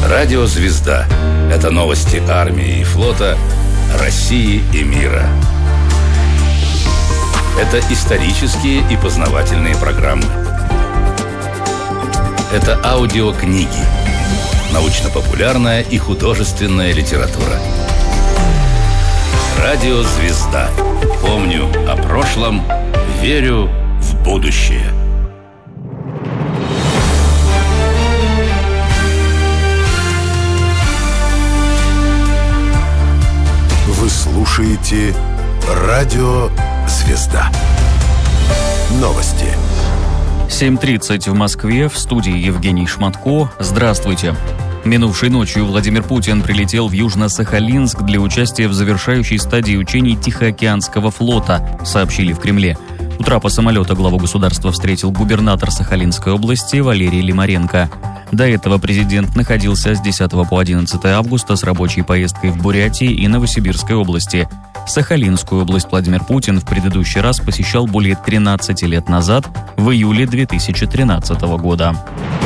Радио «Звезда» — это новости армии и флота, России и мира. Это исторические и познавательные программы. Это аудиокниги, научно-популярная и художественная литература. Радио «Звезда». Помню о прошлом, верю в будущее. Вы слушаете Радио «Звезда». Новости. 7:30 в Москве. В студии Евгений Шматко. Здравствуйте. Минувшей ночью Владимир Путин прилетел в Южно-Сахалинск для участия в завершающей стадии учений Тихоокеанского флота, сообщили в Кремле. У трапа самолета главу государства встретил губернатор Сахалинской области Валерий Лимаренко. До этого президент находился с 10 по 11 августа с рабочей поездкой в Бурятии и Новосибирской области. Сахалинскую область Владимир Путин в предыдущий раз посещал более 13 лет назад, в июле 2013 года.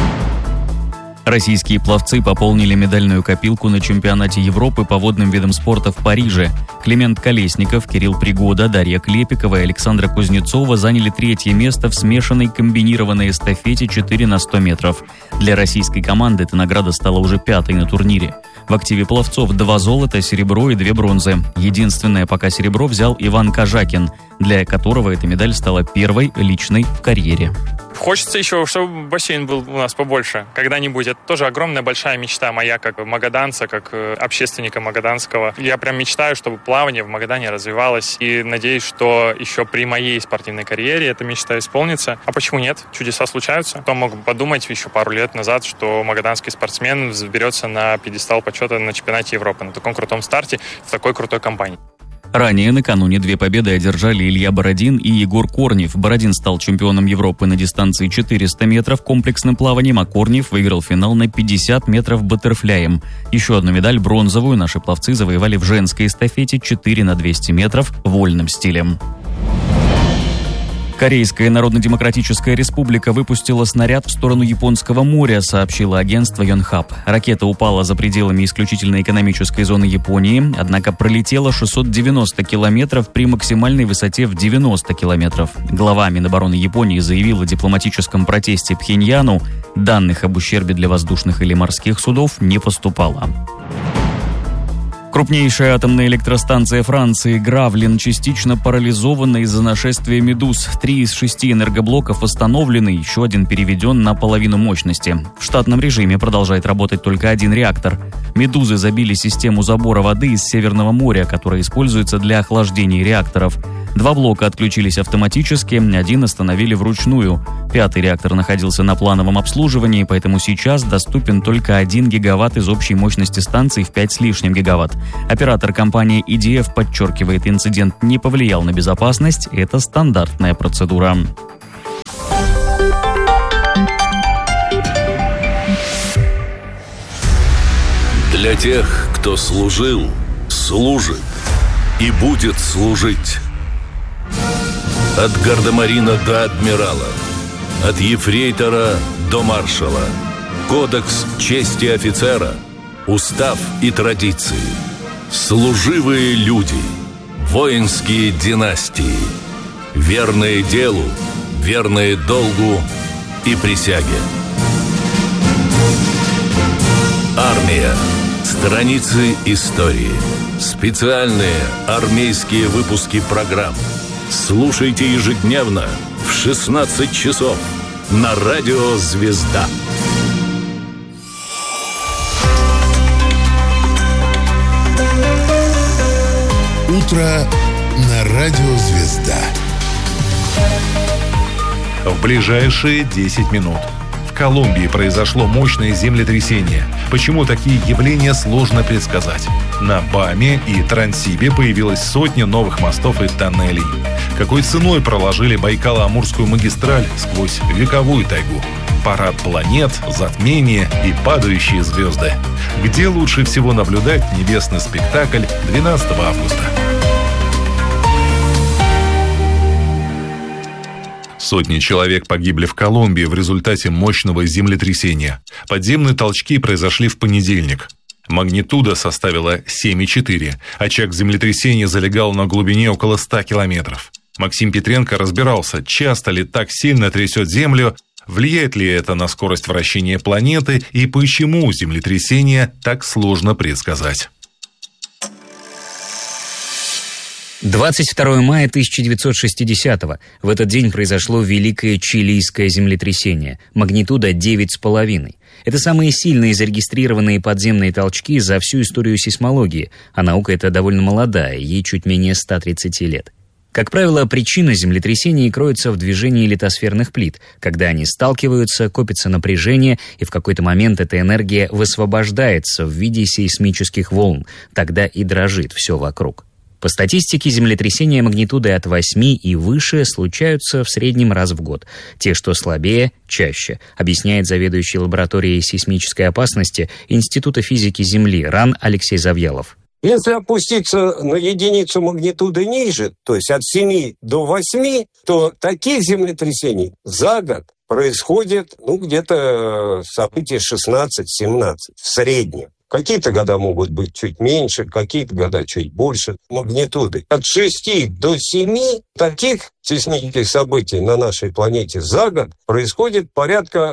Российские пловцы пополнили медальную копилку на чемпионате Европы по водным видам спорта в Париже. Климент Колесников, Кирилл Пригода, Дарья Клепикова и Александра Кузнецова заняли 3-е место в смешанной комбинированной эстафете 4 на 100 метров. Для российской команды эта награда стала уже 5-й на турнире. В активе пловцов 2 золота, серебро и 2 бронзы. Единственное пока серебро взял Иван Кожакин, для которого эта медаль стала первой личной в карьере. Хочется еще, чтобы бассейн был у нас побольше когда-нибудь. Это тоже огромная большая мечта моя, как магаданца, как общественника магаданского. Я прям мечтаю, чтобы плавание в Магадане развивалось. И надеюсь, что еще при моей спортивной карьере эта мечта исполнится. А почему нет? Чудеса случаются. Кто мог подумать еще пару лет назад, что магаданский спортсмен взберется на пьедестал почета на чемпионате Европы, на таком крутом старте, в такой крутой компании. Ранее накануне 2 победы одержали Илья Бородин и Егор Корнев. Бородин стал чемпионом Европы на дистанции 400 метров комплексным плаванием, а Корнев выиграл финал на 50 метров баттерфляем. Еще одну медаль, бронзовую, наши пловцы завоевали в женской эстафете 4 на 200 метров вольным стилем. Корейская Народно-Демократическая Республика выпустила снаряд в сторону Японского моря, сообщило агентство Йонхап. Ракета упала за пределами исключительно экономической зоны Японии, однако пролетела 690 километров при максимальной высоте в 90 километров. Глава Минобороны Японии заявил о дипломатическом протесте Пхеньяну. Данных об ущербе для воздушных или морских судов не поступало. Крупнейшая атомная электростанция Франции Гравлин частично парализована из-за нашествия медуз. 3 из 6 энергоблоков остановлены, еще один переведен на половину мощности. В штатном режиме продолжает работать только 1 реактор. Медузы забили систему забора воды из Северного моря, которая используется для охлаждения реакторов. 2 блока отключились автоматически, 1 остановили вручную. 5-й реактор находился на плановом обслуживании, поэтому сейчас доступен только 1 гигаватт из общей мощности станции в 5 с лишним гигаватт. Оператор компании EDF подчеркивает, инцидент не повлиял на безопасность, это стандартная процедура. Для тех, кто служил, служит и будет служить. От гардемарина до адмирала, от ефрейтора до маршала. Кодекс чести офицера, устав и традиции. Служивые люди, воинские династии, верные делу, верные долгу и присяге. Армия. Страницы истории. Специальные армейские выпуски программ. Слушайте ежедневно в 16 часов на Радио «Звезда». Утро на Радио «Звезда». В ближайшие 10 минут. В Колумбии произошло мощное землетрясение. Почему такие явления сложно предсказать? На Баме и Транссибе появилась сотня новых мостов и тоннелей. Какой ценой проложили Байкало-Амурскую магистраль сквозь вековую тайгу? Парад планет, затмение и падающие звезды. Где лучше всего наблюдать небесный спектакль 12 августа? Сотни человек погибли в Колумбии в результате мощного землетрясения. Подземные толчки произошли в понедельник. Магнитуда составила 7,4. Очаг землетрясения залегал на глубине около 100 километров. Максим Петренко разбирался, часто ли так сильно трясет Землю, влияет ли это на скорость вращения планеты и почему землетрясение так сложно предсказать. 22 мая 1960-го. В этот день произошло великое чилийское землетрясение. Магнитуда 9,5. Это самые сильные зарегистрированные подземные толчки за всю историю сейсмологии, а наука эта довольно молодая, ей чуть менее 130 лет. Как правило, причина землетрясений кроется в движении литосферных плит. Когда они сталкиваются, копится напряжение, и в какой-то момент эта энергия высвобождается в виде сейсмических волн. Тогда и дрожит все вокруг. По статистике, землетрясения магнитудой от 8 и выше случаются в среднем раз в год. Те, что слабее, чаще, объясняет заведующий лабораторией сейсмической опасности Института физики Земли РАН Алексей Завьялов. Если опуститься на единицу магнитуды ниже, то есть от 7 до 8, то таких землетрясений за год происходит где-то события 16-17 в среднем. Какие-то года могут быть чуть меньше, какие-то года чуть больше магнитуды. От 6 до 7 таких сейсмических событий на нашей планете за год происходит порядка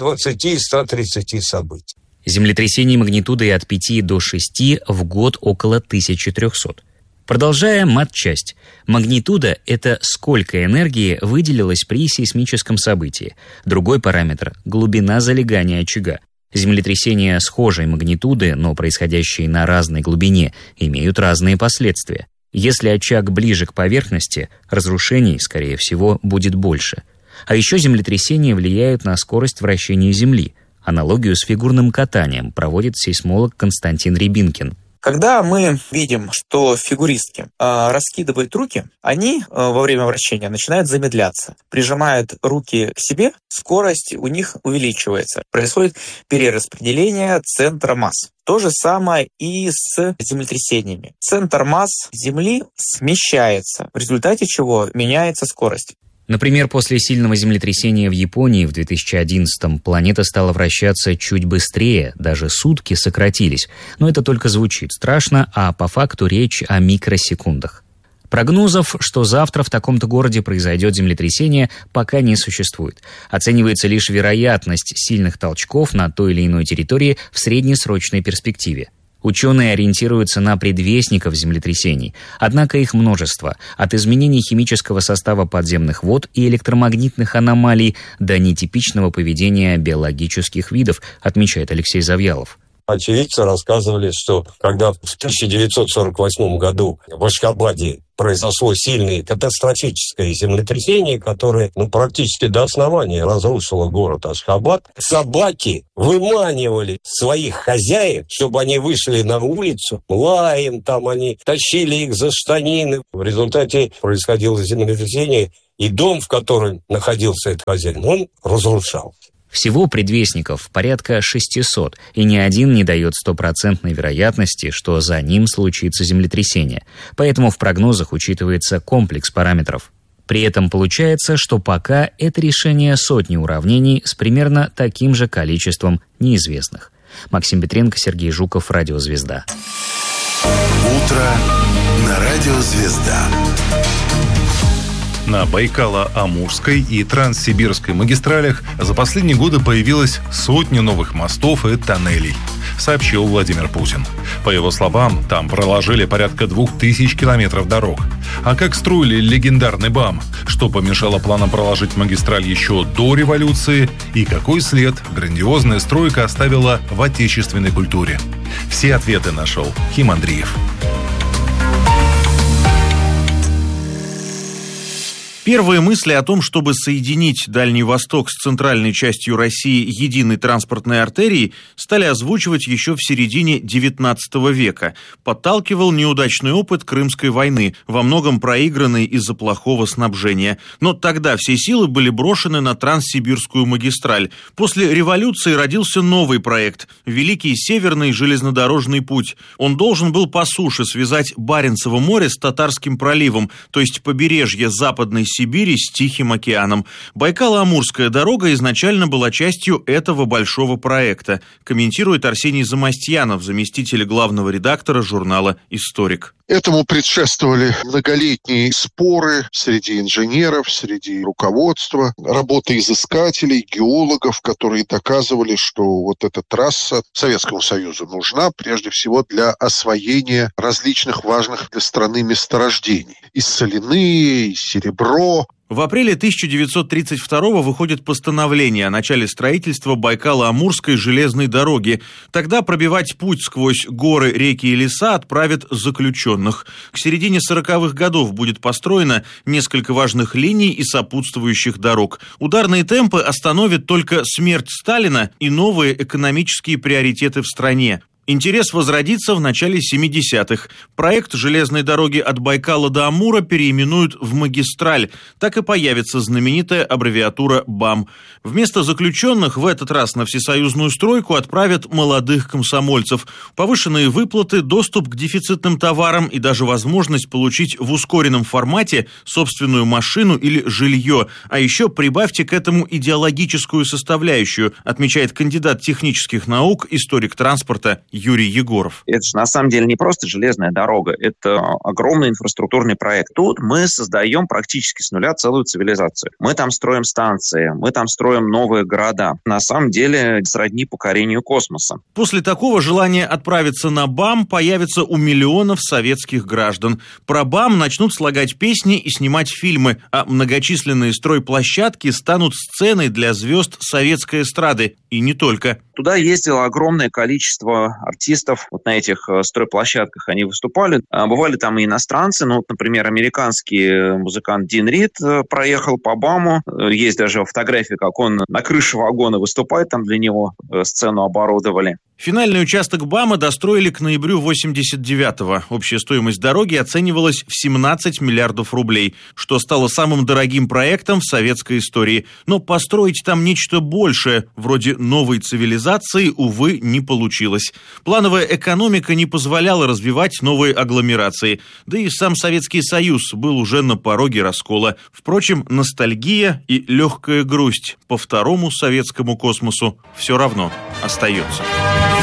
120-130 событий. Землетрясений магнитудой от 5 до 6 в год около 1300. Продолжая матчасть. Магнитуда – это сколько энергии выделилось при сейсмическом событии. Другой параметр – глубина залегания очага. Землетрясения схожей магнитуды, но происходящие на разной глубине, имеют разные последствия. Если очаг ближе к поверхности, разрушений, скорее всего, будет больше. А еще землетрясения влияют на скорость вращения Земли. Аналогию с фигурным катанием проводит сейсмолог Константин Рябинкин. Когда мы видим, что фигуристки раскидывают руки, они во время вращения начинают замедляться. Прижимают руки к себе, скорость у них увеличивается. Происходит перераспределение центра масс. То же самое и с землетрясениями. Центр масс Земли смещается, в результате чего меняется скорость. Например, после сильного землетрясения в Японии в 2011-м планета стала вращаться чуть быстрее, даже сутки сократились. Но это только звучит страшно, а по факту речь о микросекундах. Прогнозов, что завтра в таком-то городе произойдет землетрясение, пока не существует. Оценивается лишь вероятность сильных толчков на той или иной территории в среднесрочной перспективе. Ученые ориентируются на предвестников землетрясений, однако их множество, от изменений химического состава подземных вод и электромагнитных аномалий до нетипичного поведения биологических видов, отмечает Алексей Завьялов. Очевидцы рассказывали, что когда в 1948 году в Ашхабаде произошло сильное катастрофическое землетрясение, которое практически до основания разрушило город Ашхабад, собаки выманивали своих хозяев, чтобы они вышли на улицу, лаем там они, тащили их за штанины. В результате происходило землетрясение, и дом, в котором находился этот хозяин, он разрушался. Всего предвестников порядка 600, и ни один не дает стопроцентной вероятности, что за ним случится землетрясение. Поэтому в прогнозах учитывается комплекс параметров. При этом получается, что пока это решение сотни уравнений с примерно таким же количеством неизвестных. Максим Петренко, Сергей Жуков, Радио Звезда. Утро на Радио Звезда. На Байкало-Амурской и Транссибирской магистралях за последние годы появилось сотни новых мостов и тоннелей, сообщил Владимир Путин. По его словам, там проложили порядка 2000 километров дорог. А как строили легендарный БАМ? Что помешало планам проложить магистраль еще до революции? И какой след грандиозная стройка оставила в отечественной культуре? Все ответы нашел Ким Андреев. Первые мысли о том, чтобы соединить Дальний Восток с центральной частью России единой транспортной артерией, стали озвучивать еще в середине XIX века. Подталкивал неудачный опыт Крымской войны, во многом проигранный из-за плохого снабжения. Но тогда все силы были брошены на Транссибирскую магистраль. После революции родился новый проект – Великий Северный железнодорожный путь. Он должен был по суше связать Баренцево море с Татарским проливом, то есть побережье Западной Сибири с Тихим океаном. Байкало-Амурская дорога изначально была частью этого большого проекта, комментирует Арсений Замостьянов, заместитель главного редактора журнала «Историк». Этому предшествовали многолетние споры среди инженеров, среди руководства, работа изыскателей, геологов, которые доказывали, что вот эта трасса Советскому Союзу нужна прежде всего для освоения различных важных для страны месторождений. И соляные, и серебро. В апреле 1932-го выходит постановление о начале строительства Байкало-Амурской железной дороги. Тогда пробивать путь сквозь горы, реки и леса отправят заключенных. К середине 40-х годов будет построено несколько важных линий и сопутствующих дорог. Ударные темпы остановят только смерть Сталина и новые экономические приоритеты в стране. Интерес возродится в начале 70-х. Проект железной дороги от Байкала до Амура переименуют в «Магистраль». Так и появится знаменитая аббревиатура БАМ. Вместо заключенных в этот раз на всесоюзную стройку отправят молодых комсомольцев. Повышенные выплаты, доступ к дефицитным товарам и даже возможность получить в ускоренном формате собственную машину или жилье. А еще прибавьте к этому идеологическую составляющую, отмечает кандидат технических наук, историк транспорта Юрий Егоров. Это же на самом деле не просто железная дорога, это огромный инфраструктурный проект. Тут мы создаем практически с нуля целую цивилизацию. Мы там строим станции, мы там строим новые города. На самом деле сродни покорению космоса. После такого желание отправиться на БАМ появится у миллионов советских граждан. Про БАМ начнут слагать песни и снимать фильмы, а многочисленные стройплощадки станут сценой для звезд советской эстрады. И не только. Туда ездило огромное количество артистов. Вот на этих стройплощадках они выступали. Бывали там и иностранцы. Ну, вот, например, американский музыкант Дин Рид проехал по БАМу. Есть даже фотографии, как он на крыше вагона выступает. Там для него сцену оборудовали. Финальный участок БАМа достроили к ноябрю 89-го. Общая стоимость дороги оценивалась в 17 миллиардов рублей, что стало самым дорогим проектом в советской истории. Но построить там нечто большее, вроде новой цивилизации, увы, не получилось. Плановая экономика не позволяла развивать новые агломерации. Да и сам Советский Союз был уже на пороге раскола. Впрочем, ностальгия и легкая грусть по второму советскому космосу все равно остается.